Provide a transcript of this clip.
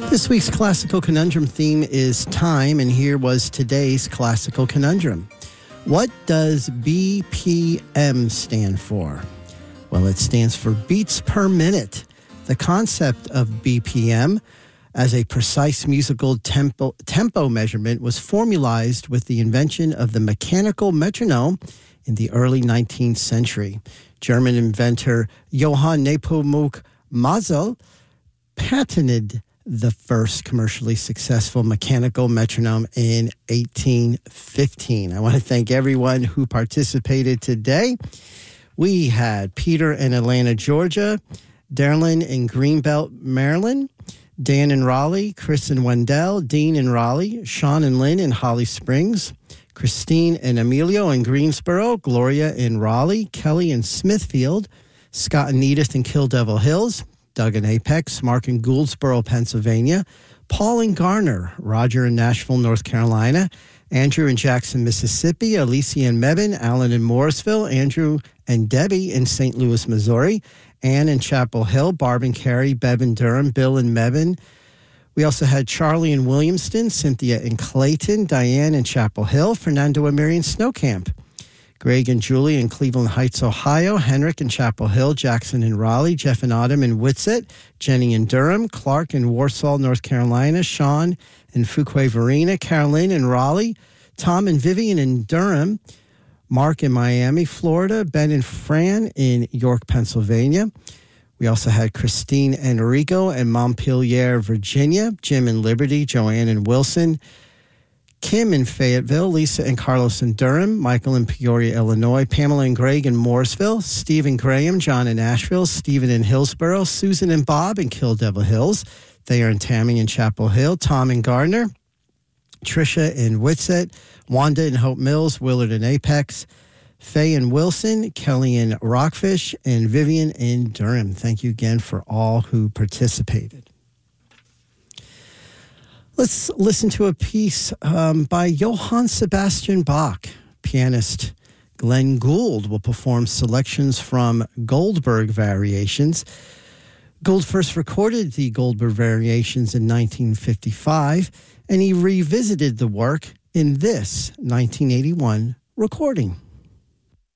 This week's Classical Conundrum theme is time, and here was today's Classical Conundrum. What does BPM stand for? Well, it stands for beats per minute. The concept of BPM as a precise musical tempo measurement was formalized with the invention of the mechanical metronome in the early 19th century. German inventor Johann Nepomuk Mazel patented the first commercially successful mechanical metronome in 1815. I want to thank everyone who participated today. We had Peter in Atlanta, Georgia, Darlene in Greenbelt, Maryland, Dan in Raleigh, Chris in Wendell, Dean in Raleigh, Sean and Lynn in Holly Springs, Christine and Emilio in Greensboro, Gloria in Raleigh, Kelly in Smithfield, Scott and Edith in Kill Devil Hills, Doug in Apex, Mark in Gouldsboro, Pennsylvania, Paul in Garner, Roger in Nashville, North Carolina, Andrew in Jackson, Mississippi, Alicia in Mebane, Alan in Morrisville, Andrew and Debbie in St. Louis, Missouri, Ann in Chapel Hill, Barb and Carrie, Bev in Durham, Bill in Mebane. We also had Charlie in Williamston, Cynthia in Clayton, Diane in Chapel Hill, Fernando and Mary in Snowcamp, Greg and Julie in Cleveland Heights, Ohio, Henrik in Chapel Hill, Jackson in Raleigh, Jeff and Autumn in Whitsett, Jenny in Durham, Clark in Warsaw, North Carolina, Sean in Fuquay Varina, Carolyn in Raleigh, Tom and Vivian in Durham, Mark in Miami, Florida, Ben and Fran in York, Pennsylvania. We also had Christine and Enrico in Montpelier, Virginia, Jim in Liberty, Joanne in Wilson, Kim in Fayetteville, Lisa and Carlos in Durham, Michael in Peoria, Illinois, Pamela and Greg in Morrisville, Steve and Graham, John in Asheville, Stephen in Hillsboro, Susan and Bob in Kill Devil Hills, Thayer and Tammy in Chapel Hill, Tom in Gardner, Tricia in Whitsett, Wanda in Hope Mills, Willard in Apex, Faye in Wilson, Kelly in Rockfish, and Vivian in Durham. Thank you again for all who participated. Let's listen to a piece by Johann Sebastian Bach. Pianist Glenn Gould will perform selections from Goldberg Variations. Gould first recorded the Goldberg Variations in 1955, and he revisited the work in this 1981 recording.